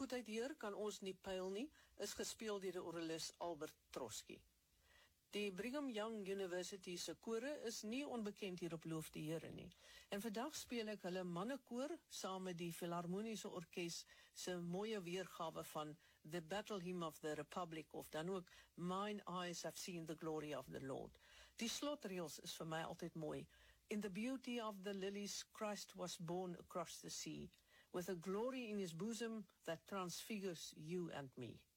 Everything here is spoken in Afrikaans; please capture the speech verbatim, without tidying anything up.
goedheid, Heer, kan ons nie pyl nie, is gespeel deur die orgelis Albert Trotsky. Die Brigham Young University se kore is nie onbekend hier op Loof die Here nie. En vandag speel ek hulle mannekoor saam met die Philharmoniese Orkees se mooie weergawe van The Battle Hymn of the Republic, of dan ook Mine Eyes Have Seen the Glory of the Lord. Die slotreels is vir my altyd mooi. In the beauty of the lilies Christ was born across the sea, with a glory in his bosom that transfigures you and me.